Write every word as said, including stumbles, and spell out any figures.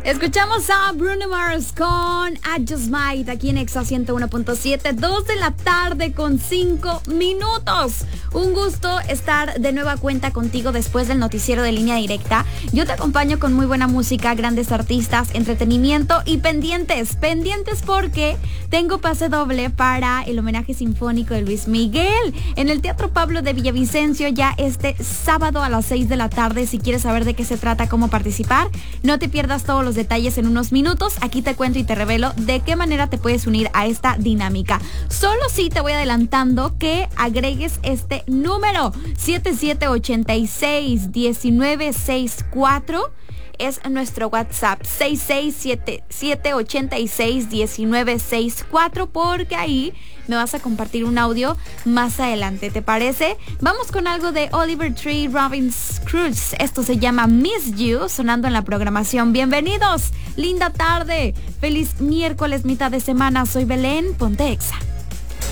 Escuchamos a Bruno Mars con I Just Might aquí en Exa ciento uno punto siete, dos de la tarde con cinco minutos. Un gusto estar de nueva cuenta contigo después del noticiero de Línea Directa. Yo te acompaño con muy buena música, grandes artistas, entretenimiento y pendientes. Pendientes porque tengo pase doble para el homenaje sinfónico de Luis Miguel en el Teatro Pablo de Villavicencio ya este sábado a las seis de la tarde. Si quieres saber de qué se trata, cómo participar, no te pierdas todos los detalles en unos minutos. Aquí te cuento y te revelo de qué manera te puedes unir a esta dinámica. Solo sí te voy adelantando que agregues este número siete siete ocho seis, uno nueve seis cuatro. Es nuestro WhatsApp seis seis siete siete ocho seis, uno nueve seis cuatro, porque ahí me vas a compartir un audio más adelante, ¿te parece? Vamos con algo de Oliver Tree Robbins Cruz. Esto se llama Miss You, sonando en la programación. Bienvenidos, linda tarde, feliz miércoles, mitad de semana. Soy Belén, ponte Exa.